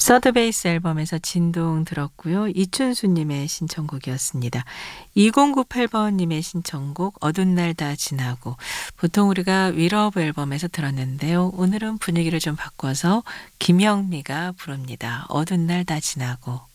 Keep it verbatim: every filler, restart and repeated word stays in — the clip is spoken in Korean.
서드베이스 앨범에서 진동 들었고요. 이춘수 님의 신청곡이었습니다. 이공구팔 번님의 신청곡 어두운 날 다 지나고, 보통 우리가 위러브 앨범에서 들었는데요. 오늘은 분위기를 좀 바꿔서 김영미가 부릅니다. 어두운 날 다 지나고.